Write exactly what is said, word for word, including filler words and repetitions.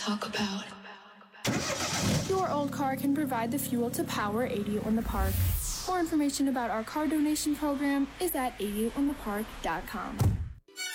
talk about. Your old car can provide the fuel to power eighty on the Park. More information about our car donation program is at eighty on the park dot com.